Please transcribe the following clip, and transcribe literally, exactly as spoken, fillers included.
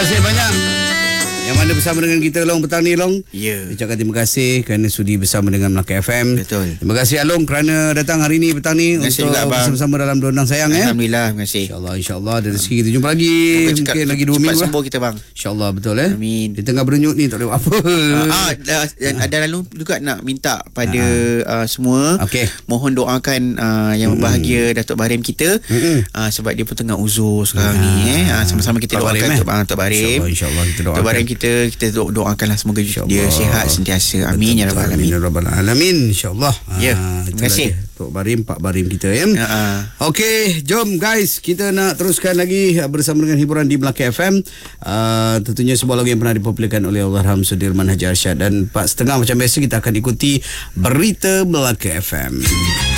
kasih banyak yang mana bersama dengan kita Long petang ni Long. Ya. Yeah. Ucapkan terima kasih kerana sudi bersama dengan Melaka F M. Betul. Terima kasih Along kerana datang hari ni petang ni untuk bersama-sama dalam Dondang Sayang. Alhamdulillah, terima kasih. InsyaAllah, insyaAllah ada rezeki kita jumpa lagi. Mungkin, Mungkin cakap, lagi dua minggu lah. sembuh kita bang. InsyaAllah betul eh. Amin. Di tengah berdenyut ni tak boleh buat apa. Ah, dan ada lalu juga nak minta pada uh, semua. Okey. Mohon doakan uh, yang berbahagia mm. Datuk Barim kita. Uh, sebab dia pun tengah uzur sekarang mm. ni eh. Uh, sama-sama kita Pak doakan Barim, untuk Datuk Barim. InsyaAllah, insyaAllah kita doakan. Datuk Barim kita kita do- doakanlah semoga dia sihat sentiasa. Amin ya rabbal alamin. Amin ya rabbal alamin insyaallah. Ya. Terima kasih Tok Barim, Pak Barim kita ya. Uh-uh. Okey, jom guys, kita nak teruskan lagi bersama dengan hiburan di Melaka F M. Uh, tentunya sebuah lagu yang pernah dipopularkan oleh Allahyarham Sudirman Haji Arsyad, dan empat setengah macam biasa kita akan ikuti berita Melaka F M.